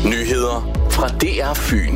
Nyheder fra DR Fyn.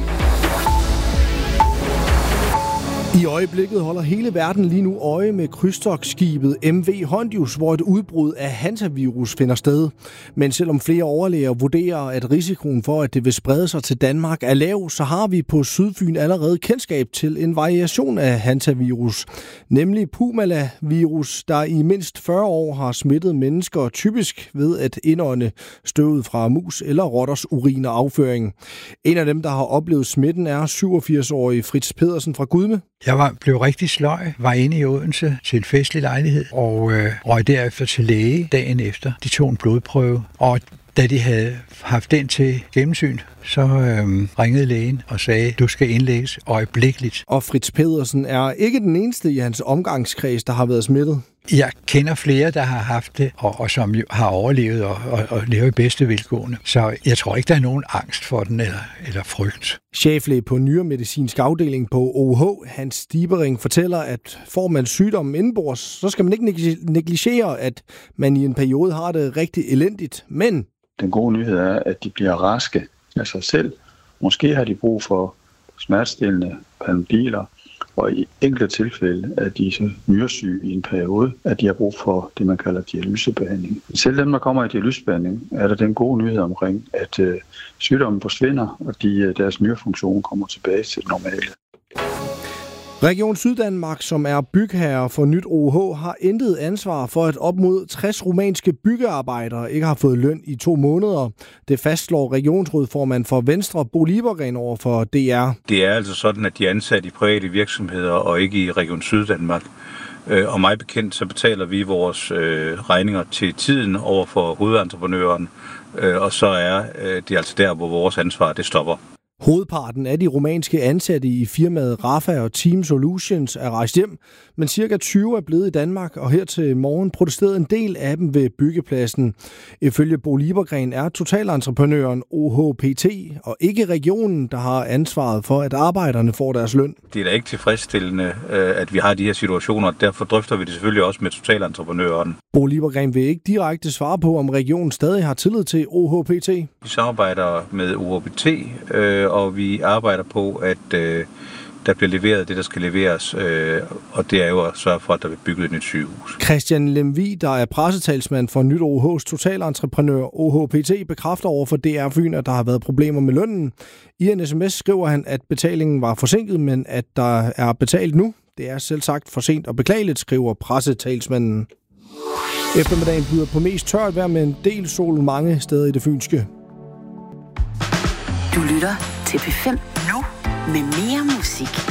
I øjeblikket holder hele verden lige nu øje med krydstogtskibet MV Hondius, hvor et udbrud af hantavirus finder sted. Men selvom flere overlæger vurderer, at risikoen for, at det vil sprede sig til Danmark er lav, så har vi på Sydfyn allerede kendskab til en variation af hantavirus, nemlig Pumala-virus, der i mindst 40 år har smittet mennesker, typisk ved at indånde støvet fra mus eller rotters urin og afføring. En af dem, der har oplevet smitten, er 87-årige Fritz Pedersen fra Gudme. Jeg blev rigtig sløj, var inde i Odense til en festlig lejlighed, og røg derefter til læge dagen efter. De tog en blodprøve, og da de havde haft den til gennemsyn, så ringede lægen og sagde, du skal indlægges øjeblikkeligt. Og Fritz Pedersen er ikke den eneste i hans omgangskreds, der har været smittet. Jeg kender flere, der har haft det, og som har overlevet og lever i bedste velgående. Så jeg tror ikke, der er nogen angst for den eller frygt. Cheflæge på nyremedicinsk afdeling på OUH, Hans Stibering, fortæller, at får man sygdommen indenbords, så skal man ikke negligere, at man i en periode har det rigtig elendigt. Men den gode nyhed er, at de bliver raske af sig selv. Måske har de brug for smertestillende Panodiler, og i enkelte tilfælde er de så nyresyge i en periode, at de har brug for det, man kalder dialysebehandling. Selv dem, der kommer i dialysebehandling, er der den gode nyhed omkring, at sygdommen forsvinder, og deres nyrefunktion kommer tilbage til det normale. Region Syddanmark, som er bygherre for nyt OUH, har intet ansvar for, at op mod 60 rumænske byggearbejdere ikke har fået løn i 2 måneder. Det fastslår regionsrådsformand for Venstre, Bo Liebergreen, over for DR. Det er altså sådan, at de er ansat i private virksomheder og ikke i Region Syddanmark. Og mig bekendt, så betaler vi vores regninger til tiden over for hovedentreprenøren, og så er det altså der, hvor vores ansvar det stopper. Hovedparten af de rumænske ansatte i firmaet Rafa og Team Solutions er rejst hjem, men cirka 20 er blevet i Danmark, og her til morgen protesterede en del af dem ved byggepladsen. Ifølge Bo Liebergreen er totalentreprenøren OHPT og ikke regionen, der har ansvaret for, at arbejderne får deres løn. Det er da ikke tilfredsstillende, at vi har de her situationer, og derfor drøfter vi det selvfølgelig også med totalentreprenøren. Bo Liebergreen vil ikke direkte svare på, om regionen stadig har tillid til OHPT. Vi samarbejder med OHPT, og vi arbejder på, at der bliver leveret det, der skal leveres, og det er jo at sørge for, at der bliver bygget et nyt sygehus. Christian Lemvig, der er pressetalsmand for nyt OUH's totalentreprenør OHPT, bekræfter over for DR Fyn, at der har været problemer med lønnen. I en sms skriver han, at betalingen var forsinket, men at der er betalt nu. Det er selv sagt for sent og beklageligt, skriver pressetalsmanden. Eftermiddagen byder på mest tørt vejr med en del sol mange steder i det fynske. Du lytter til P5 nu med mere musik.